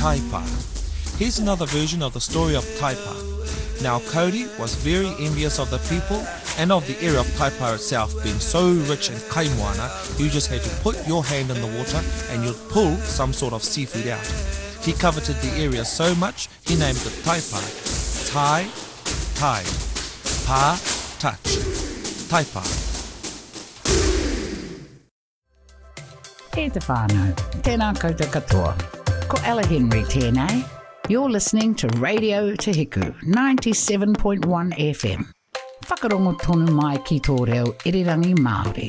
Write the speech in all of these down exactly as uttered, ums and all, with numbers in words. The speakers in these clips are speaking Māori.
Taipa. Here's another version of the story of Taipa. Now Cody was very envious of the people and of the area of Taipa itself being so rich in kaimoana. You just had to put your hand in the water and you'd pull some sort of seafood out. He coveted the area so much he named it Taipa. Tai, tide. Pa, touch. Taipa. E te whānau, tēnā koutou katoa. Ko Ella Henry tēnei. You're listening to Radio Te Hiku, ninety-seven point one F M. Whakarongo tonu mai ki tō reo irirangi Māori.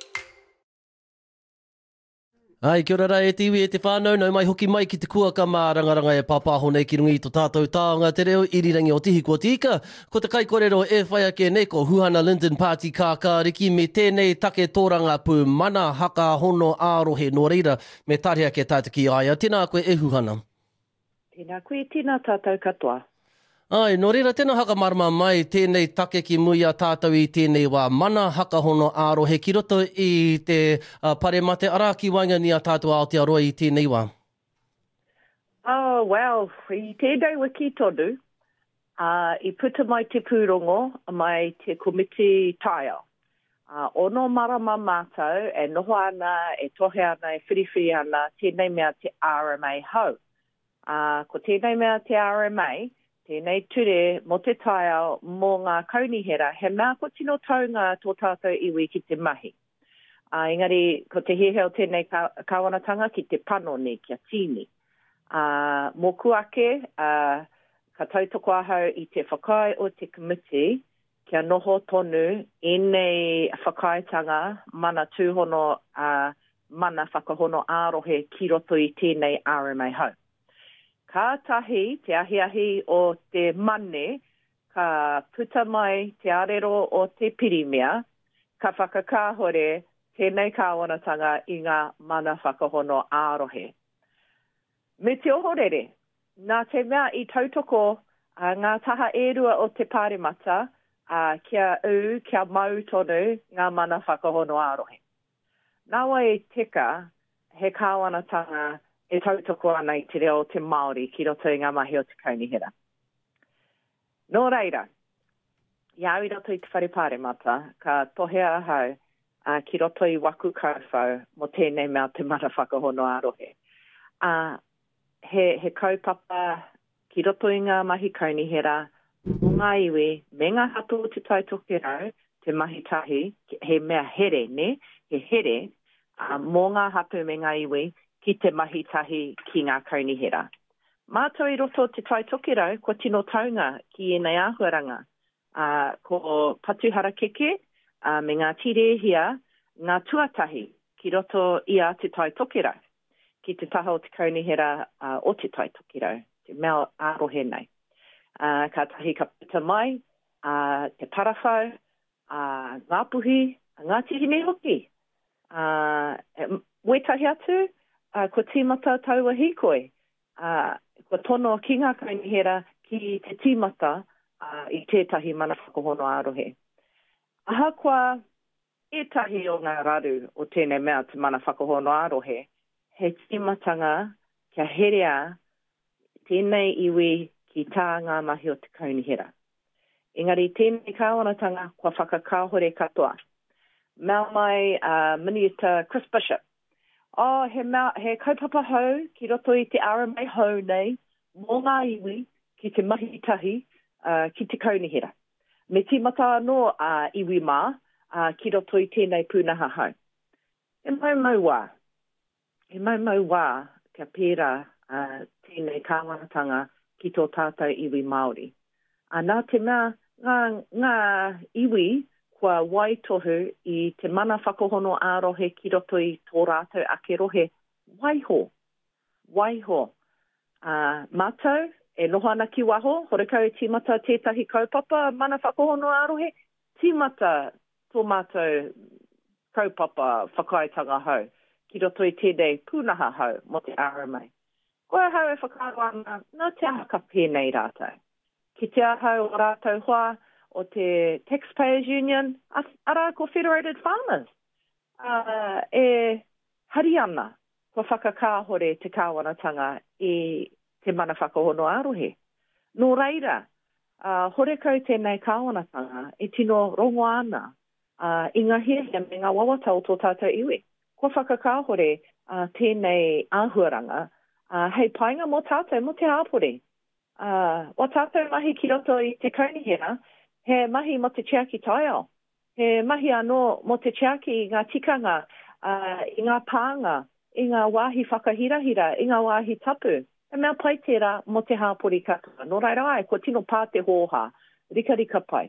Ai, kia ora rā e tiwi e te whānau, nau mai hoki mai ki te kua ka mā rangaranga e pāpāho nei ki rungi i tō tātou tāonga te reo irirangi o tihi kua tika. Ko te kai kōrero e whai ake nei ko Huhana Linden Party kākāriki me tēnei take tōranga pū mana haka hono ārohe nō reira me tāre ake tātaki aia. Tēnā koe e Huhana. Tēnā koe, tēnā tātou katoa. Ai, nō reira, tēnā haka marama mai tēnei take ki muia tātou i tēnei wā mana haka hono ārohe ki roto i te uh, pare mate ara ki wainga ni a tātou Aotearoa i tēnei wā. Oh, well, i tēnei wiki tonu, uh, i puta mai te pūrongo mai te komiti taia. Uh, ono marama mātou e noho ana, e tohe ana, e whiriwhiri ana, tēnei mea te R M A hau. Uh, ko tēnei mea te R M A, tēnei ture mo te taia mō ngā kaunihera, he mea ko tino taunga tō tātou iwi ki te mahi. Uh, engari, ko te heheo tēnei ka, kawanatanga ki te panoni, kia tini. Uh, mō kuake, uh, ka tautoko ahau i te whakai o te komiti, kia noho tonu i nei whakaitanga mana tūhono, uh, mana whakahono ārohe ki roto i tēnei R M A hau. Ka tahi, te ahiahi o te mane, ka puta mai te arero o te pirimia, ka whakakāhore tēnei kāwanatanga i ngā mana whakahono ārohe. Me te ohorere, nā te mea i tautoko uh, ngā taha ērua o te pāremata, uh, kia u, kia mau tonu ngā mana whakahono ārohe. Nāua e teka, he kāwanatanga e tautoko ana i te reo te Māori ki roto i ngā mahi o te kaunihera. Nō reira, i au i roto i te whare pāremata, ka tohea ahau uh, ki roto i waku kauwhau mo tēnei mea te mara whakahono ārohe. Uh, he, he kaupapa ki roto i ngā mahi kaunihera, mo ngā iwi, me ngā hatu o te taitoke rau, te mahi tahi, he mea here, ne? He here, uh, mo ngā hatu me ngā iwi, ki te mahi tahi ki ngā kaunihera. Mātou i roto te taitoke rau, ko tino taunga ki enei āhuaranga. Uh, ko patuhara keke, uh, me ngā tirehia, ngā tuatahi ki roto i a te taitoke rau. Ki te taha o te kaunihera uh, o te taitoke rau, te mea ārohe nei. Uh, ka tahi ka puta mai, uh, te parawhau, uh, ngā puhi, ngā tihine hoki. Uh, Wetahi atu, Uh, ko tīmata taua hikoi, uh, ko tono ki ngā kaunihera ki te tīmata uh, i tētahi mana whakahono ārohe. Aha kua etahi o ngā raru o tēnei mea te mana whakahono ārohe, he tīmatanga kia herea tēnei iwi ki tā ngā mahi o te kaunihera. Engari tēnei kāwanatanga kua whakakāhore katoa. Mea mai uh, Minister Chris Bishop, Oh, he, mea, he kaupapa hau ki roto i te R M A hau nei, mō ngā iwi ki te mahi tahi uh, ki te kaunihera. Me tīmata anō uh, iwi mā uh, ki roto i tēnei pūnaha hau. E mau mau wā, e mau mau wā kia pērā uh, tēnei kāwanatanga ki tō tātou iwi Māori. A nā te mea, ngā, ngā iwi, kua waitohu i te mana whakahono ārohe ki roto i tō rātou ake rohe, waiho, waiho. Uh, mātou, e nohana ki waho, horekau tīmata tētahi kaupapa, mana whakahono ārohe, tīmata tō mātou kaupapa whakaitanga hau, ki roto i tēnei pūnaha hau mo te R M A. Koe hau e whakaroanga, nā te aha pēnei rātou. Ki te ahau o rātou hoa, o te Taxpayers Union, ara ko Federated Farmers. Uh, e hari ana, ko whakakāhore te kāwanatanga i te mana whakahono arohe. Nō reira, uh, hore kau tēnei kāwanatanga e tino rongo ana uh, i ngā hiahia me ngā wawatau tō tātou iwi. Ko whakakāhore uh, tēnei āhuaranga, uh, hei painga mō tātou mo te āpore. Uh, wa tātou mahi ki roto i te kaunihera, he mahi mo te Chiaki Taiao. He mahi anō mo te Chiaki i ngā tikanga, uh, i ngā pānga, i ngā wāhi whakahirahira, i ngā wāhi tapu. E mea pai tērā mo te hāpori katoa. Nō rai rai, ko tino pā te hōha. Rika rika pai.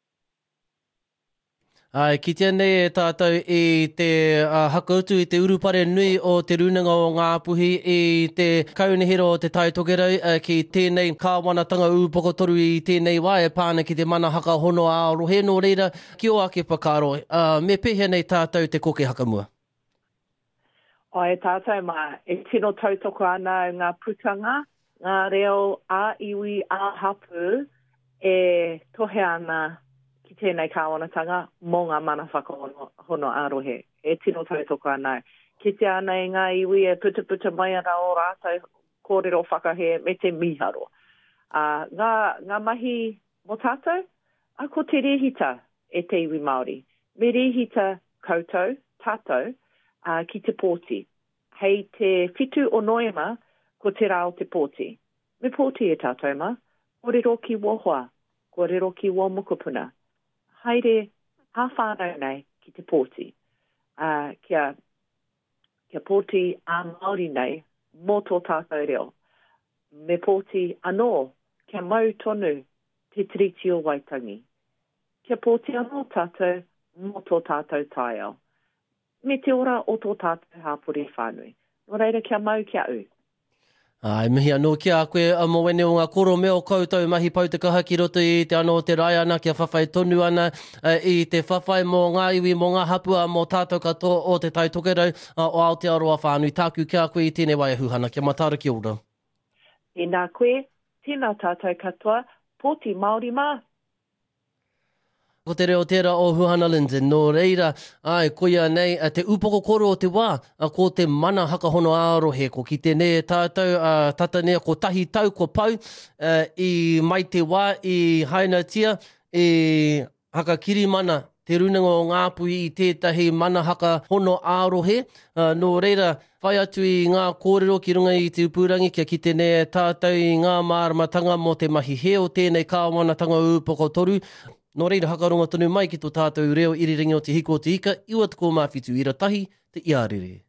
Ai, ki tēnei e tātou i te uh, hakautu i te urupare nui o te runanga o ngā puhi i te kaunihira o te tai tokerau uh, ki tēnei kāwanatanga upoko toru i tēnei wā e pāna ki te mana haka hono ārohe no reira ki o ake pakaro. Uh, me pehea nei tātou te koke hakamua. O e tātou mā, e tino tautoko ana ngā putanga, ngā reo a iwi a hapu e tohe ana ki tēnei kāwanatanga mō ngā mana whakahono hono arohe. E tino tautoko ana. Ki te ana i ngā iwi e puta puta mai ana o rātou kōrero whakahe me te miharo. Uh, ngā, ngā mahi mō tātou, a ko te rehita e te iwi Māori. Me rehita koutou, tātou, Uh, ki te pōti. Hei te whitu o noema ko te rao te pōti. Me pōti e tātou ma, kōrero ki wohoa, kōrero ki wōmukupuna. Haere hawhānau nei ki te pōti. Uh, kia, kia pōti a Māori nei mō tō tātou reo. Me pōti anō kia mau tonu te tiriti o Waitangi. Kia pōti anō tātou mō tō tātou taiao. Me te ora o tō tātou hāpore whānui. Nō reira kia mau kia u. Ai, mihi anō kia koe a mo wene o ngā koro meo koutou mahi pautakaha ki roto i te anō te rai ana kia whawhai tonu ana uh, i te whawhai mō ngā iwi mō ngā hapua mō tātou katoa o te tai tokerau uh, o Aotearoa whānui. Tāku kia koe i tēnei wai huhana. Kia matara ki ora. Tēnā koe, tēnā tātou katoa, pōti Māori mā. Ko te reo tērā o Huhana Linden, no reira, ai, koia nei, te upoko koro o te wā, ko te mana hakahono ārohe, ko ki te ne tātou, uh, tata nea, ko tahi tau, ko pau, uh, i mai te wā, i hainatia, i hakakiri mana, te runanga o ngā pui i tētahi mana hakahono ārohe, uh, no reira, whai atu i ngā kōrero ki runga i te upurangi, kia ki te ne tātou i ngā māramatanga mo te mahi heo, tēnei kāwanatanga upoko toru. Nō reira hakaronga tonu mai ki tō tātou reo iriringi o te hiko o te ika, iwa tuko mawhitu ira tahi, te iarere.